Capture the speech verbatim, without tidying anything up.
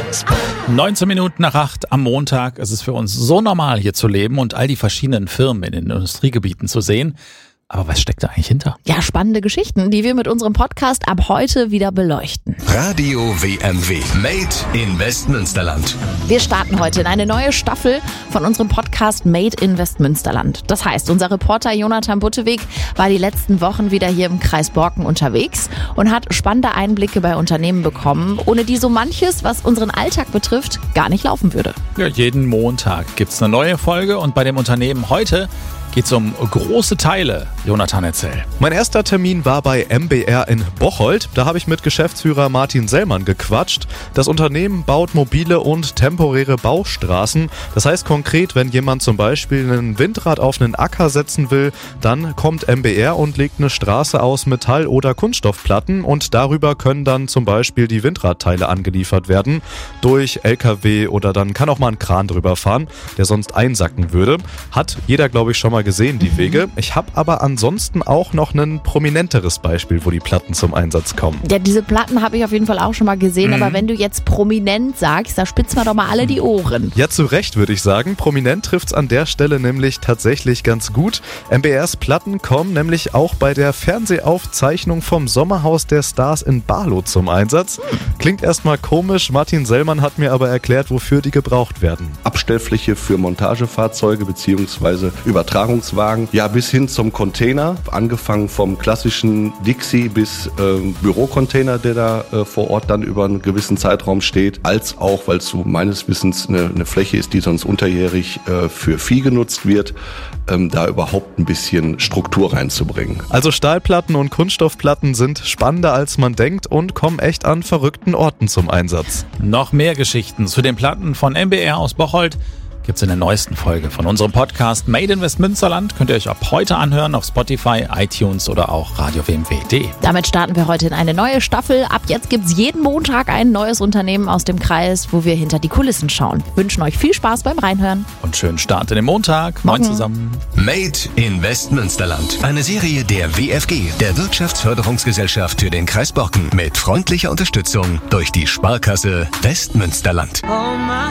neunzehn Minuten nach acht am Montag. Es ist für uns so normal, hier zu leben und all die verschiedenen Firmen in den Industriegebieten zu sehen. Aber was steckt da eigentlich hinter? Ja, spannende Geschichten, die wir mit unserem Podcast ab heute wieder beleuchten. Radio W M W. Made in Westmünsterland. Wir starten heute in eine neue Staffel von unserem Podcast Made in Westmünsterland. Das heißt, unser Reporter Jonathan Butteweg war die letzten Wochen wieder hier im Kreis Borken unterwegs und hat spannende Einblicke bei Unternehmen bekommen, ohne die so manches, was unseren Alltag betrifft, gar nicht laufen würde. Ja, jeden Montag gibt's eine neue Folge und bei dem Unternehmen heute geht's um große Teile. Jonathan, erzähl. Mein erster Termin war bei M B R in Bocholt. Da habe ich mit Geschäftsführer Martin Sellmann gequatscht. Das Unternehmen baut mobile und temporäre Baustraßen. Das heißt konkret, wenn jemand zum Beispiel ein Windrad auf einen Acker setzen will, dann kommt M B R und legt eine Straße aus Metall- oder Kunststoffplatten und darüber können dann zum Beispiel die Windradteile angeliefert werden durch L K W oder dann kann auch mal ein Kran drüber fahren, der sonst einsacken würde. Hat jeder, glaube ich, schon mal gesehen, die Wege. Ich habe aber ansonsten auch noch ein prominenteres Beispiel, wo die Platten zum Einsatz kommen. Ja, diese Platten habe ich auf jeden Fall auch schon mal gesehen, mhm. aber wenn du jetzt prominent sagst, da spitzen wir doch mal alle die Ohren. Ja, zu Recht würde ich sagen. Prominent trifft's an der Stelle nämlich tatsächlich ganz gut. M B Rs Platten kommen nämlich auch bei der Fernsehaufzeichnung vom Sommerhaus der Stars in Barlow zum Einsatz. Klingt erstmal komisch, Martin Sellmann hat mir aber erklärt, wofür die gebraucht werden. Abstellfläche für Montagefahrzeuge bzw. Übertragungswagen, ja bis hin zum Container, angefangen vom klassischen Dixie bis äh, Bürocontainer, der da äh, vor Ort dann über einen gewissen Zeitraum steht, als auch, weil es so meines Wissens eine, eine Fläche ist, die sonst unterjährig äh, für Vieh genutzt wird, ähm, da überhaupt ein bisschen Struktur reinzubringen. Also Stahlplatten und Kunststoffplatten sind spannender als man denkt und kommen echt an verrückten Orten zum Einsatz. Noch mehr Geschichten zu den Platten von M B R aus Bocholt gibt's in der neuesten Folge von unserem Podcast Made in Westmünsterland. Könnt ihr euch ab heute anhören auf Spotify, iTunes oder auch radio w m w punkt d e. Damit starten wir heute in eine neue Staffel. Ab jetzt gibt's jeden Montag ein neues Unternehmen aus dem Kreis, wo wir hinter die Kulissen schauen. Wünschen euch viel Spaß beim Reinhören. Und schönen Start in den Montag. Moin zusammen. Made in Westmünsterland. Eine Serie der W F G, der Wirtschaftsförderungsgesellschaft für den Kreis Borken. Mit freundlicher Unterstützung durch die Sparkasse Westmünsterland.